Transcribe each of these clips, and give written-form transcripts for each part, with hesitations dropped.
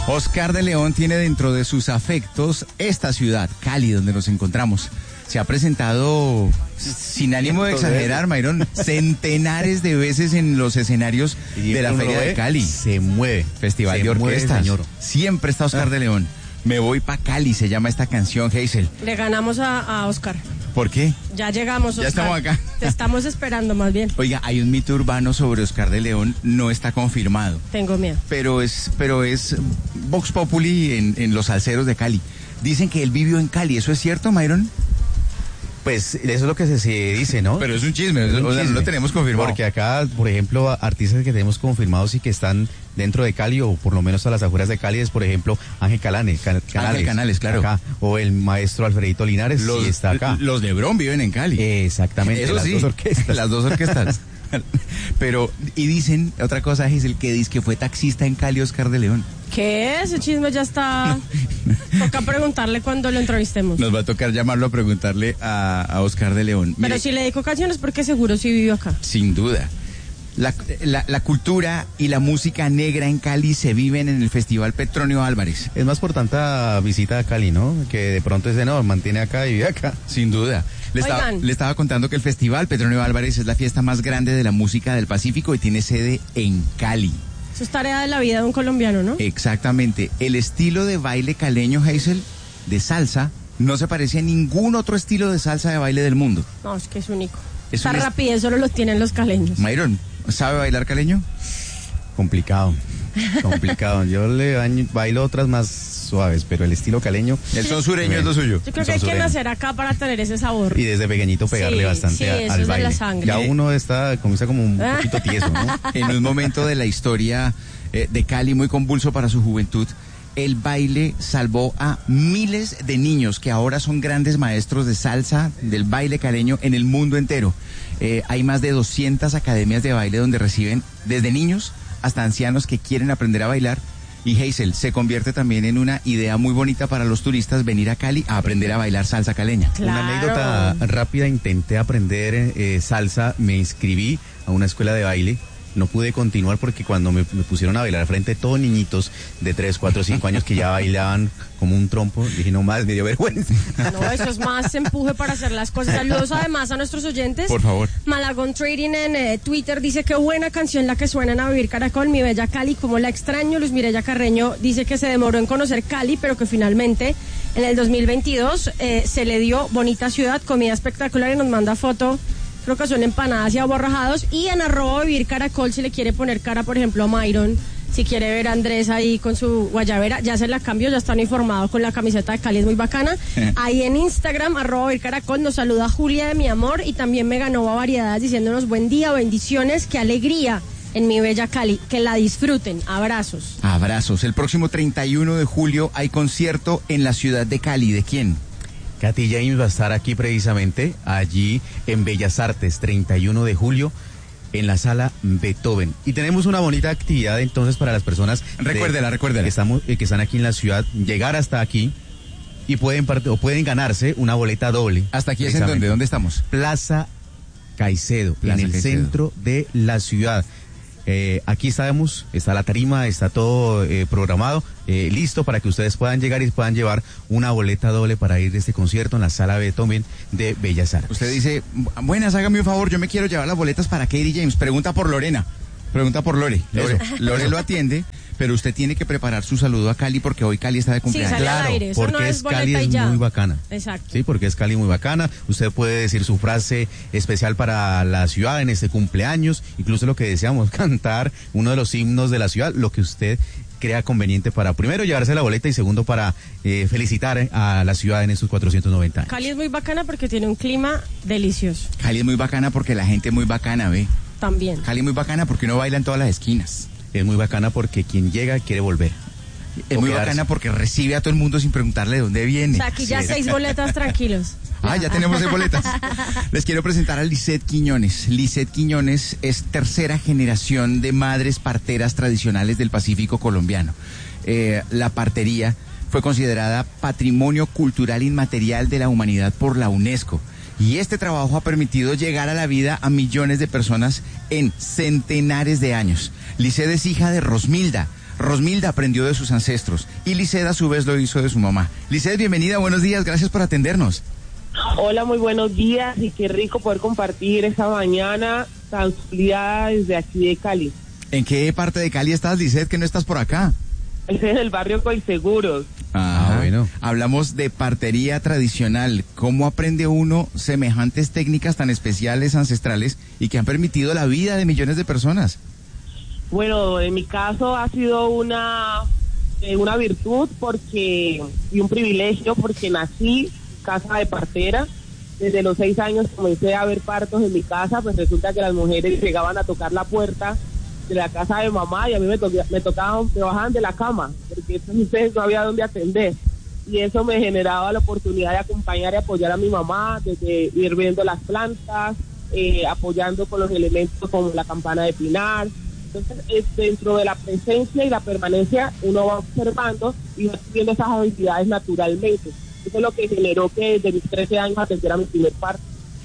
Oscar de León tiene dentro de sus afectos esta ciudad, Cali, donde nos encontramos. Se ha presentado, sin ánimo de exagerar, Mayrón, centenares de veces en los escenarios de la Feria de Cali. Se mueve. Festival de orquestas. Siempre está Oscar de León. Me voy pa' Cali, se llama esta canción, Hazel. Le ganamos a Oscar. ¿Por qué? Ya llegamos, Oscar. Ya estamos acá. Te estamos esperando, más bien. Oiga, hay un mito urbano sobre Oscar de León, no está confirmado. Tengo miedo. Pero es Vox Populi en los salseros de Cali. Dicen que él vivió en Cali, ¿eso es cierto, Mayron? Pues eso es lo que se dice, ¿no? Pero es un chisme, no lo tenemos confirmado. Porque acá, por ejemplo, artistas que tenemos confirmados y que están dentro de Cali o por lo menos a las afueras de Cali es, por ejemplo, Ángel Canales, claro. Acá, o el maestro Alfredito Linares, sí está acá. Los de Bron viven en Cali. Exactamente, eso sí, las dos orquestas. Pero, y dicen, otra cosa es el que dice que fue taxista en Cali, Oscar de León. ¿Qué? Ese chisme ya está... Toca preguntarle cuando lo entrevistemos. Nos va a tocar llamarlo a preguntarle a Oscar de León. Pero mire, si le dedico canciones, porque seguro sí vivió acá. Sin duda. La cultura y la música negra en Cali se viven en el Festival Petronio Álvarez. Es más por tanta visita a Cali, ¿no? Que de pronto mantiene acá y vive acá. Sin duda. Le estaba contando que el Festival Petronio Álvarez es la fiesta más grande de la música del Pacífico y tiene sede en Cali. Eso es tarea de la vida de un colombiano, ¿no? Exactamente. El estilo de baile caleño, Hazel, de salsa, no se parece a ningún otro estilo de salsa de baile del mundo. No, es que es único. Esta rapidez solo lo tienen los caleños. Mayron, ¿sabe bailar caleño? Complicado. Yo bailo otras más suaves, pero el estilo caleño... El son sureño es lo suyo. Yo creo que hay que nacer acá para tener ese sabor. Y desde pequeñito pegarle bastante al baile. De la sangre. Ya uno comienza como un poquito tieso, ¿no? En un momento de la historia de Cali muy convulso para su juventud, el baile salvó a miles de niños que ahora son grandes maestros de salsa, del baile caleño en el mundo entero. Hay más de 200 academias de baile donde reciben desde niños hasta ancianos que quieren aprender a bailar. Y Hazel se convierte también en una idea muy bonita para los turistas venir a Cali a aprender a bailar salsa caleña. Claro. Una anécdota rápida, intenté aprender salsa, me inscribí a una escuela de baile. No pude continuar porque cuando me pusieron a bailar frente a todos niñitos de 3, 4, 5 años que ya bailaban como un trompo, dije no más, me dio vergüenza. No, eso es más empuje para hacer las cosas. Saludos además a nuestros oyentes. Por favor. Malagón Trading en Twitter dice qué buena canción la que suena en A Vivir Caracol, mi bella Cali, como la extraño. Luis Mireya Carreño dice que se demoró en conocer Cali, pero que finalmente en el 2022 se le dio bonita ciudad, comida espectacular y nos manda foto. Creo que son empanadas y aborrajados. Y en @Vivir Caracol, si le quiere poner cara, por ejemplo, a Mayron, si quiere ver a Andrés ahí con su guayabera, ya se la cambio, ya están informados con la camiseta de Cali, es muy bacana. Ahí en Instagram, @Vivir Caracol, nos saluda Julia de mi amor y también me ganó a variedades diciéndonos buen día, bendiciones, qué alegría en mi bella Cali, que la disfruten, abrazos. Abrazos. El próximo 31 de julio hay concierto en la ciudad de Cali. ¿De quién? Katy James va a estar aquí precisamente, allí en Bellas Artes, 31 de julio, en la sala Beethoven. Y tenemos una bonita actividad entonces para las personas... Recuérdela. Que están aquí en la ciudad, llegar hasta aquí y pueden ganarse una boleta doble. ¿Hasta aquí es en dónde? ¿Dónde estamos? Plaza Caicedo, en el centro de la ciudad. Aquí está la tarima, está todo programado, listo para que ustedes puedan llegar y puedan llevar una boleta doble para ir a este concierto en la sala Beethoven de Bellas Artes. Usted dice, buenas, hágame un favor, yo me quiero llevar las boletas para Katy James. Pregunta por Lorena, pregunta por Lore. Lore lo atiende, pero usted tiene que preparar su saludo a Cali porque hoy Cali está de cumpleaños. Sí, claro, aire, porque no es Cali es muy bacana. Exacto. Sí, porque es Cali muy bacana. Usted puede decir su frase especial para la ciudad en este cumpleaños, incluso lo que deseamos, cantar uno de los himnos de la ciudad, lo que usted crea conveniente para, primero, llevarse la boleta y segundo, para felicitar a la ciudad en estos 490 años. Cali es muy bacana porque tiene un clima delicioso. Cali es muy bacana porque la gente es muy bacana, ¿ve? También. Cali es muy bacana porque uno baila en todas las esquinas. Es muy bacana porque quien llega quiere volver. Es muy bacana porque recibe a todo el mundo sin preguntarle de dónde viene. O sea, aquí ya 6 boletas tranquilos. Ya tenemos 6 boletas. Les quiero presentar a Lisette Quiñones. Lisette Quiñones es tercera generación de madres parteras tradicionales del Pacífico colombiano. La partería fue considerada Patrimonio Cultural Inmaterial de la Humanidad por la UNESCO. Y este trabajo ha permitido llegar a la vida a millones de personas en centenares de años. Lisette es hija de Rosmilda. Rosmilda aprendió de sus ancestros y Lisset a su vez lo hizo de su mamá. Lisset, bienvenida, buenos días, gracias por atendernos. Hola, muy buenos días y qué rico poder compartir esta mañana tan soleada desde aquí de Cali. ¿En qué parte de Cali estás, Lisset, que no estás por acá? Estoy en el barrio Colseguros. Bueno. Hablamos de partería tradicional. ¿Cómo aprende uno semejantes técnicas tan especiales, ancestrales, y que han permitido la vida de millones de personas? Bueno, en mi caso ha sido una virtud y un privilegio porque nací en casa de partera. Desde los 6 años comencé a ver partos en mi casa, pues resulta que las mujeres llegaban a tocar la puerta de la casa de mamá y a mí me bajaban de la cama, porque entonces no había dónde atender. Y eso me generaba la oportunidad de acompañar y apoyar a mi mamá, desde ir viendo las plantas, apoyando con los elementos como la campana de pinar. Entonces, dentro de la presencia y la permanencia, uno va observando y va adquiriendo esas habilidades naturalmente. Eso es lo que generó que desde mis 13 años atendiera mi primer parto.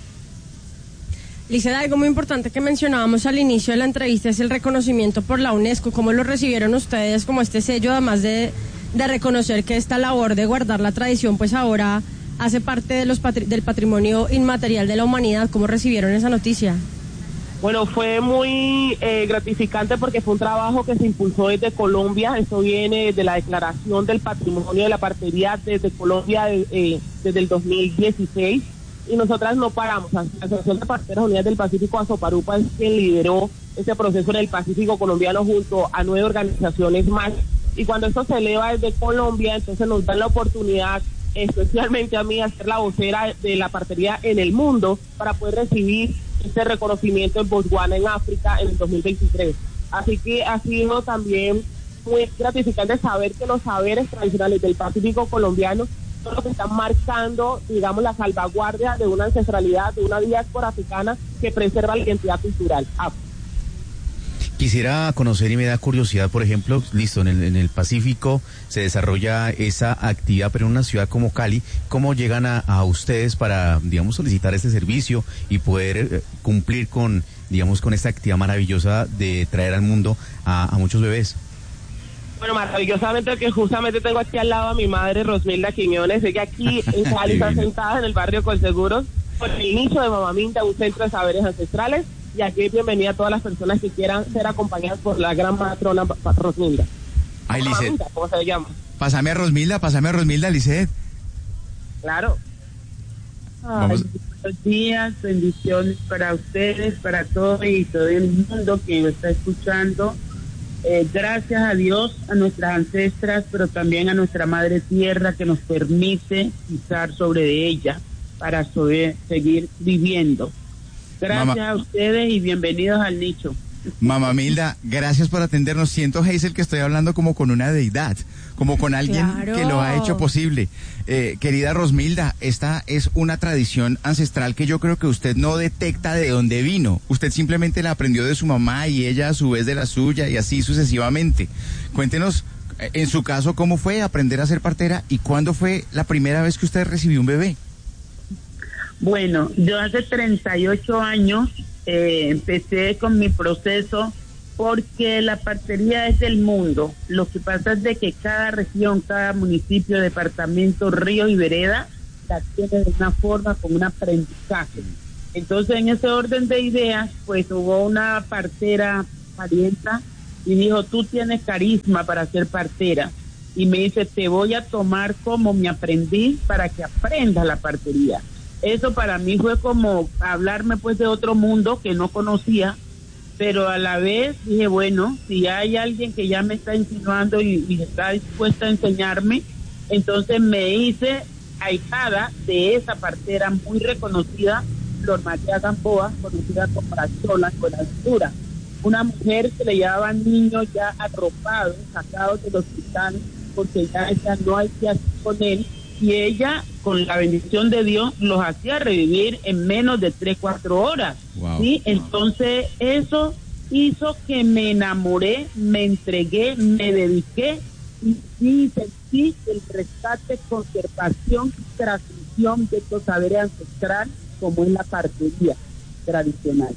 Lisset, algo muy importante que mencionábamos al inicio de la entrevista es el reconocimiento por la UNESCO. ¿Cómo lo recibieron ustedes como este sello, además de reconocer que esta labor de guardar la tradición pues ahora hace parte de del patrimonio inmaterial de la humanidad? ¿Cómo recibieron esa noticia? Bueno, fue muy gratificante porque fue un trabajo que se impulsó desde Colombia. Esto viene de la Declaración del Patrimonio de la Partería desde Colombia desde el 2016. Y nosotras no paramos. La Asociación de Parteras Unidas del Pacífico, Asoparupa, es quien lideró ese proceso en el Pacífico colombiano junto a 9 organizaciones más. Y cuando esto se eleva desde Colombia, entonces nos dan la oportunidad, especialmente a mí, a ser la vocera de la partería en el mundo para poder recibir este reconocimiento en Botswana, en África, en el 2023. Así que ha sido también muy gratificante saber que los saberes tradicionales del Pacífico colombiano son los que están marcando, digamos, la salvaguardia de una ancestralidad, de una diáspora africana que preserva la identidad cultural. Quisiera conocer y me da curiosidad, por ejemplo, listo, en el Pacífico se desarrolla esa actividad, pero en una ciudad como Cali, ¿cómo llegan a ustedes para, digamos, solicitar este servicio y poder cumplir con, digamos, con esta actividad maravillosa de traer al mundo a muchos bebés? Bueno, maravillosamente que justamente tengo aquí al lado a mi madre, Rosmilda Quiñones. Ella aquí en Cali está sentada en el barrio Colseguros por el inicio de Mamá Minta, un centro de saberes ancestrales. Y aquí es bienvenida a todas las personas que quieran ser acompañadas por la gran matrona Rosmilda. Ay, Lisset. ¿Cómo se llama? Pásame a Rosmilda, Lisset. Claro. Buenos días, bendiciones para ustedes, para todos y todo el mundo que nos está escuchando. Gracias a Dios, a nuestras ancestras, pero también a nuestra Madre Tierra que nos permite pisar sobre ella para seguir viviendo. Gracias a ustedes y bienvenidos al nicho. Mamá Milda, gracias por atendernos. Siento, Hazel, que estoy hablando como con una deidad, como con alguien que lo ha hecho posible. Querida Rosmilda, esta es una tradición ancestral que yo creo que usted no detecta de dónde vino. Usted simplemente la aprendió de su mamá y ella a su vez de la suya y así sucesivamente. Cuéntenos, en su caso, ¿cómo fue aprender a ser partera y cuándo fue la primera vez que usted recibió un bebé? Bueno, yo hace 38 años empecé con mi proceso porque la partería es del mundo. Lo que pasa es de que cada región, cada municipio, departamento, río y vereda la tiene de una forma, con un aprendizaje. Entonces, en ese orden de ideas, pues hubo una partera parienta y dijo, tú tienes carisma para ser partera. Y me dice, te voy a tomar como mi aprendiz para que aprendas la partería. Eso para mí fue como hablarme pues de otro mundo que no conocía, pero a la vez dije, bueno, si hay alguien que ya me está insinuando y está dispuesta a enseñarme, entonces me hice ahijada de esa partera muy reconocida, Flor María Gamboa, conocida como la Chola con la altura, una mujer que le llevaban niños ya arropados, sacados del hospital, porque ya no hay que hacer con él, y ella, con la bendición de Dios, los hacía revivir en menos de 3-4 horas. Wow. ¿Sí? Entonces, eso hizo que me enamoré, me entregué, me dediqué y sentí el rescate, conservación y transmisión de estos saberes ancestrales, como es la partería tradicional.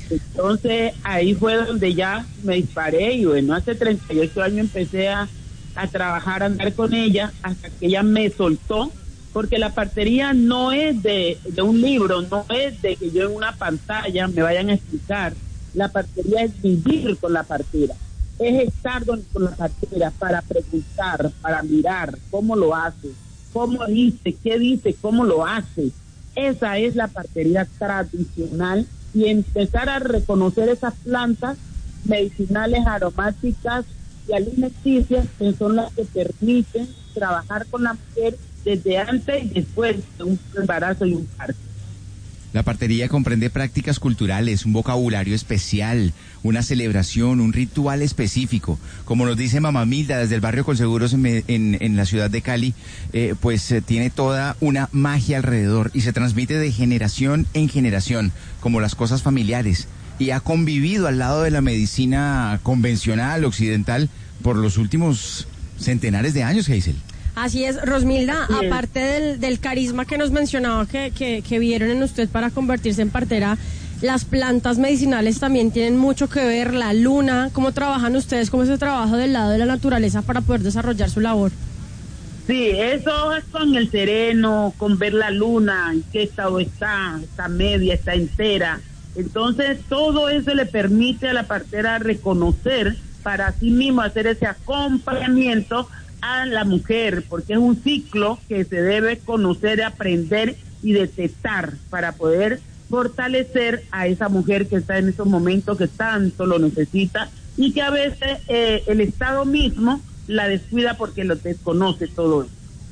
Entonces ahí fue donde ya me disparé y bueno, hace 38 años empecé a trabajar, a andar con ella hasta que ella me soltó, porque la partería no es de un libro, no es de que yo en una pantalla me vayan a explicar. La partería es vivir con la partera, es estar con la partera para preguntar, para mirar cómo lo hace, cómo dice, qué dice, cómo lo hace. Esa es la partería tradicional, y empezar a reconocer esas plantas medicinales, aromáticas y alimenticias que son las que permiten trabajar con la mujer desde antes y después de un embarazo y un parto. La partería comprende prácticas culturales, un vocabulario especial, una celebración, un ritual específico. Como nos dice Mamá Milda desde el barrio Colseguros en la ciudad de Cali, tiene toda una magia alrededor y se transmite de generación en generación, como las cosas familiares. Y ha convivido al lado de la medicina convencional, occidental, por los últimos centenares de años, Hazel. Así es, Rosmilda, aparte del carisma que nos mencionaba que vieron en usted para convertirse en partera, las plantas medicinales también tienen mucho que ver, la luna, ¿cómo trabajan ustedes? ¿Cómo es el trabajo del lado de la naturaleza para poder desarrollar su labor? Sí, eso es con el sereno, con ver la luna, en qué estado está media, está entera. Entonces, todo eso le permite a la partera reconocer para sí mismo, hacer ese acompañamiento a la mujer, porque es un ciclo que se debe conocer, aprender y detectar para poder fortalecer a esa mujer que está en esos momentos que tanto lo necesita y que a veces el Estado mismo la descuida porque lo desconoce todo eso.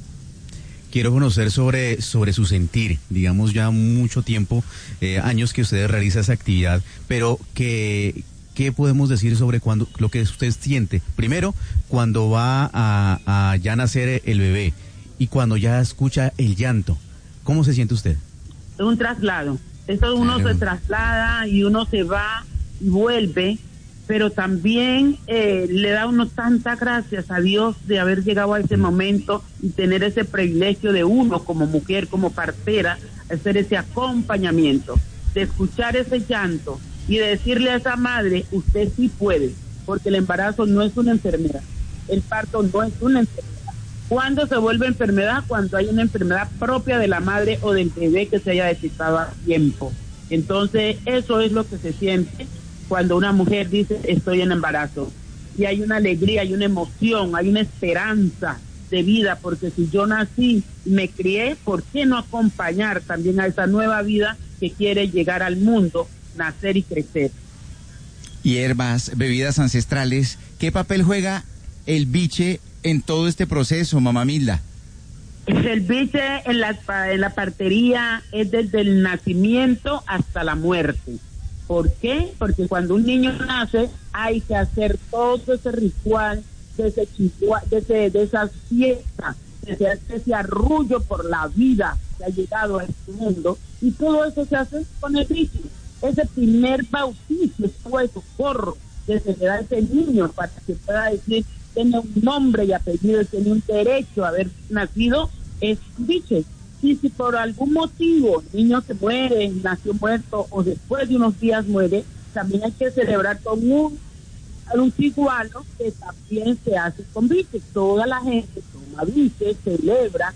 Quiero conocer sobre su sentir, digamos ya mucho tiempo, años que usted realiza esa actividad, pero ¿qué podemos decir sobre lo que usted siente? Primero, cuando va a ya nacer el bebé y cuando ya escucha el llanto, ¿cómo se siente usted? Es un traslado, eso uno se traslada y uno se va y vuelve, pero también le da uno tantas gracias a Dios de haber llegado a ese momento y tener ese privilegio de uno como mujer, como partera, hacer ese acompañamiento, de escuchar ese llanto y de decirle a esa madre, usted sí puede, porque el embarazo no es una enfermedad, el parto no es una enfermedad. ¿Cuándo se vuelve enfermedad? Cuando hay una enfermedad propia de la madre o del bebé que se haya detectado a tiempo. Entonces, eso es lo que se siente cuando una mujer dice, estoy en embarazo. Y hay una alegría, hay una emoción, hay una esperanza de vida, porque si yo nací y me crié, ¿por qué no acompañar también a esa nueva vida que quiere llegar al mundo, nacer y crecer? Hierbas, bebidas ancestrales, ¿qué papel juega el biche en todo este proceso, Mamá Milda? El biche en la partería es desde el nacimiento hasta la muerte. ¿Por qué? Porque cuando un niño nace hay que hacer todo ese ritual, de esa fiesta, de ese arrullo por la vida que ha llegado a este mundo, y todo eso se hace con el biche. Ese primer bautizo, ese socorro que se le da a ese niño para que pueda decir, tiene un nombre y apellido, tiene un derecho a haber nacido, es biche. Y si por algún motivo el niño se muere, nació muerto o después de unos días muere, también hay que celebrar con un cigualo que también se hace con biche. Toda la gente toma biche, celebra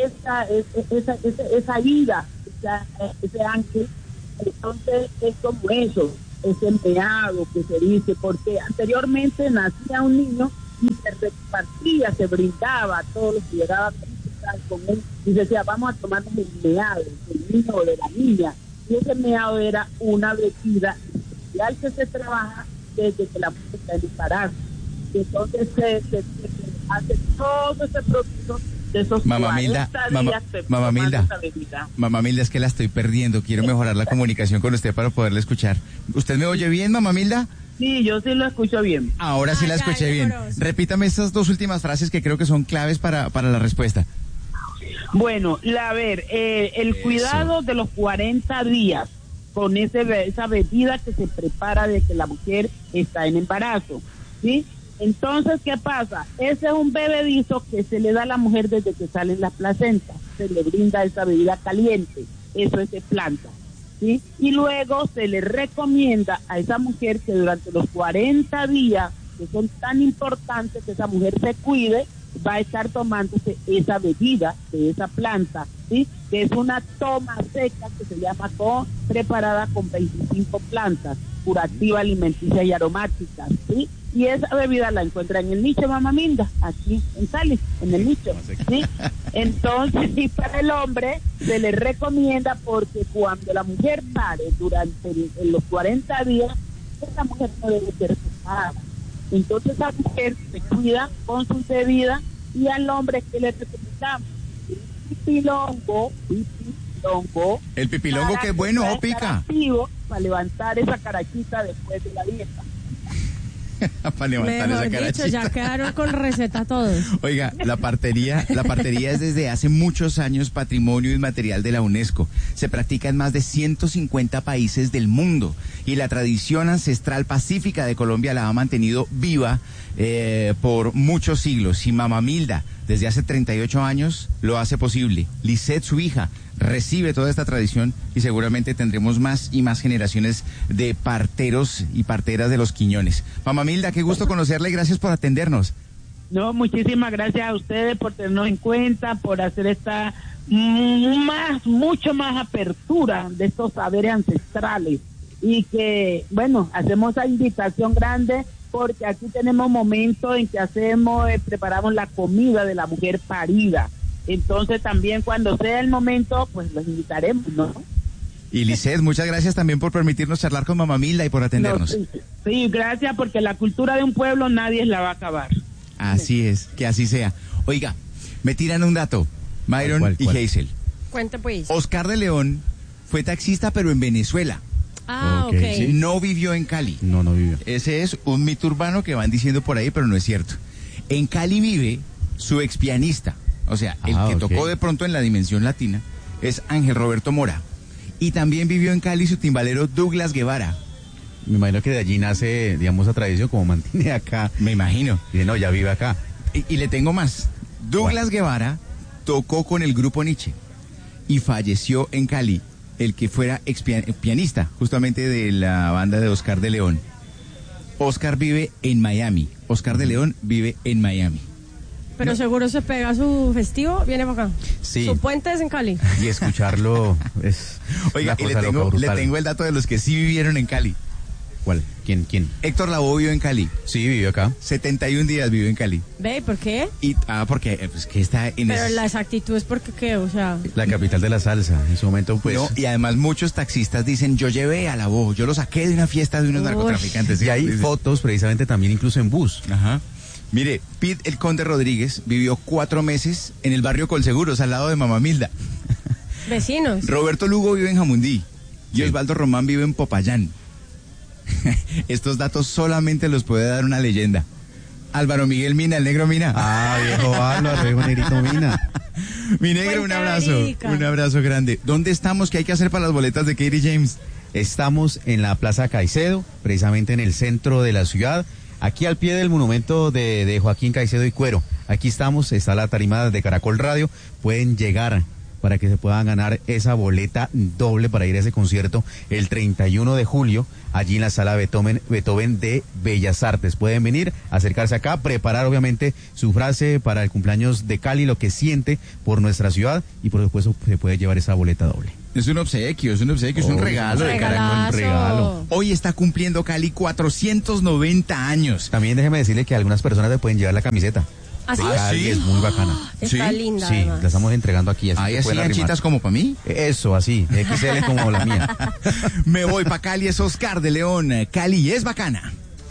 esa vida, ese ángel. Entonces es como eso, ese meado que se dice, porque anteriormente nacía un niño y se repartía, se brindaba a todos los que llegaban con él y se decía, vamos a tomarnos el meado del niño o de la niña, y ese meado era una bebida especial que se trabaja desde que la mujer está en embarazo. Entonces se hace todo ese proceso de esos Mamá Milda, Mamá Milda, es que la estoy perdiendo, quiero mejorar la comunicación con usted para poderla escuchar. ¿Usted me oye bien, Mamá Milda? Sí, yo sí lo escucho bien. Ahora sí la escuché bien. Repítame estas dos últimas frases que creo que son claves para la respuesta. Bueno, el cuidado de los 40 días con esa bebida que se prepara de que la mujer está en embarazo, ¿sí? Entonces, ¿qué pasa? Ese es un bebedizo que se le da a la mujer desde que salen las placentas, se le brinda esa bebida caliente, eso es de planta. ¿sí? Y luego se le recomienda a esa mujer que durante los 40 días, que son tan importantes, que esa mujer se cuide, va a estar tomándose esa bebida de esa planta, ¿sí? Que es una toma seca que se llama preparada con 25 plantas, curativa, alimenticia y aromáticas, ¿sí? Y esa bebida la encuentra en el nicho Mama Milda, aquí en Cali, en el nicho, ¿sí? Entonces, y para el hombre se le recomienda porque cuando la mujer pare durante los 40 días, esa mujer no debe ser pesada. Entonces esa mujer se cuida con sus bebidas y al hombre que le recomendamos pipilongo. El pipilongo que es bueno, pica. Para levantar esa carachita después de la dieta. Para levantar Mejor esa carachita. dicho, ya quedaron con receta todos. Oiga, la partería es desde hace muchos años patrimonio inmaterial de la UNESCO. Se practica en más de 150 países del mundo y la tradición ancestral pacífica de Colombia la ha mantenido viva por muchos siglos. Y Mama Milda, desde hace 38 años, lo hace posible. Lisette, su hija, recibe toda esta tradición y seguramente tendremos más y más generaciones de parteros y parteras de los Quiñones. Mama Milda, qué gusto conocerla y gracias por atendernos. No, muchísimas gracias a ustedes por tenernos en cuenta, por hacer esta mucho más apertura de estos saberes ancestrales y que, bueno, hacemos esa invitación grande porque aquí tenemos momentos en que preparamos la comida de la mujer parida. Entonces también cuando sea el momento, pues los invitaremos, ¿no? Y Lisette, muchas gracias también por permitirnos charlar con Mama Milda y por atendernos. No, sí, gracias porque la cultura de un pueblo nadie la va a acabar. Así es, que así sea. Oiga, me tiran un dato, Myron ¿Cuál? y Hazel. Cuente pues. Oscar de León fue taxista pero en Venezuela. Ah, Ok, ok. sí. No vivió en Cali. No vivió. Ese es un mito urbano que van diciendo por ahí, pero no es cierto. En Cali vive su ex pianista, o sea, el que ok. tocó de pronto en la Dimensión Latina, es Ángel Roberto Mora. Y también vivió en Cali su timbalero Douglas Guevara. Me imagino que de allí nace, digamos, esa tradición, como mantiene acá. Me imagino. Y no, ya vive acá. Y le tengo más. Douglas Guevara tocó con el grupo Nietzsche y falleció en Cali el que fuera pianista justamente de la banda de Oscar de León. Oscar vive en Miami. Oscar de León vive en Miami. Pero seguro se pega su festivo, viene para acá. Sí. Su puente es en Cali. Y escucharlo es. Oiga, una y le cosa loca, tengo brutal. el dato de los que sí vivieron en Cali. ¿Cuál? ¿Quién? Héctor Lavoe vivió en Cali. Sí, vivió acá. 71 días vivió en Cali. ¿Ve? ¿Por qué? Porque pues, que está en Pero la exactitud es porque qué, o sea... La capital de la salsa. En su momento, pues. No, y además muchos taxistas dicen, yo llevé a Lavoe, yo lo saqué de una fiesta de unos Uy. narcotraficantes. Y hay Sí. fotos precisamente también incluso en bus. Ajá. Mire, Pete el Conde Rodríguez vivió 4 meses en el barrio Colseguros, al lado de Mama Milda. Vecinos. Roberto Lugo vive en Jamundí y Sí. Osvaldo Román vive en Popayán. Estos datos solamente los puede dar una leyenda. Álvaro Miguel Mina, el negro Mina. Ah, viejo Álvaro, viejo negrito Mina. Mi negro, Cuenta un abrazo grande. ¿Dónde estamos? ¿Qué hay que hacer para las boletas de Katie James? Estamos en la Plaza Caicedo, precisamente en el centro de la ciudad, aquí al pie del monumento de Joaquín Caicedo y Cuero. Aquí estamos, está la tarima de Caracol Radio, pueden llegar para que se puedan ganar esa boleta doble para ir a ese concierto el 31 de julio, allí en la sala Beethoven de Bellas Artes. Pueden venir, acercarse acá, preparar obviamente su frase para el cumpleaños de Cali, lo que siente por nuestra ciudad, y por supuesto se puede llevar esa boleta doble. Es un obsequio, es un regalo de Caracol. Regalo. Hoy está cumpliendo Cali 490 años. También déjeme decirle que algunas personas le pueden llevar la camiseta. ¿Ah, sí? De Cali, ¿sí? es muy bacana. Está ¿Sí? linda, Sí, además. la estamos entregando aquí. Así Hay que así pueden arrimar. anchitas como para mí. Eso, así, XL como la mía. Me voy para Cali, es Oscar de León. Cali es bacana.